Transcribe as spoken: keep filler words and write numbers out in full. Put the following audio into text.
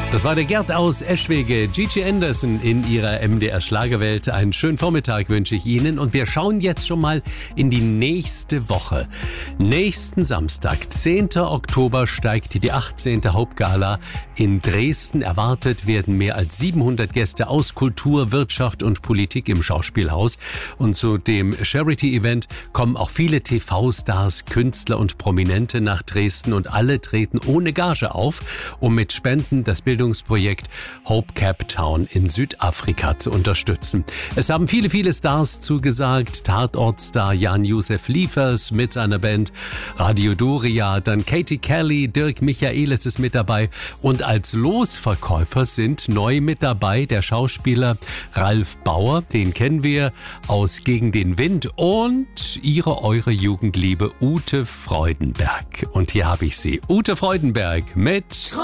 Das war der Gerd aus Eschwege, Gigi Anderson in ihrer M D R Schlagerwelt. Einen schönen Vormittag wünsche ich Ihnen und wir schauen jetzt schon mal in die nächste Woche. Nächsten Samstag, zehnten Oktober, steigt die achtzehnte Hauptgala in Dresden. Erwartet werden mehr als siebenhundert Gäste aus Kultur, Wirtschaft und Politik im Schauspielhaus. Und zu dem Charity-Event kommen auch viele T V-Stars, Künstler und Prominente nach Dresden und alle treten ohne Gage auf, um mit Spenden das Bildungsprojekt Hope Cape Town in Südafrika zu unterstützen. Es haben viele, viele Stars zugesagt. Tatortstar Jan-Josef Liefers mit seiner Band, Radio Doria, dann Katie Kelly, Dirk Michaelis ist mit dabei und als Losverkäufer sind neu mit dabei der Schauspieler Ralf Bauer, den kennen wir aus Gegen den Wind, und ihre, eure Jugendliebe Ute Freudenberg. Und hier habe ich sie, Ute Freudenberg mit